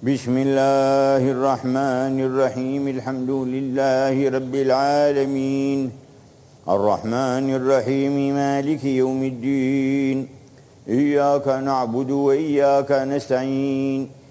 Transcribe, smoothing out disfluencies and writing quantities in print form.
بسم الله الرحمن الرحيم الحمد لله رب العالمين الرحمن الرحيم مالك يوم الدين إياك نعبد وإياك نستعين